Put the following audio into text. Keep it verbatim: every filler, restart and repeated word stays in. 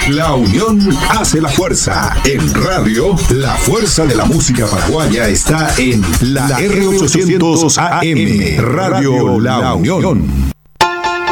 La unión hace la fuerza. En radio, la fuerza de la música paraguaya está en la R ochocientos A M, Radio La Unión.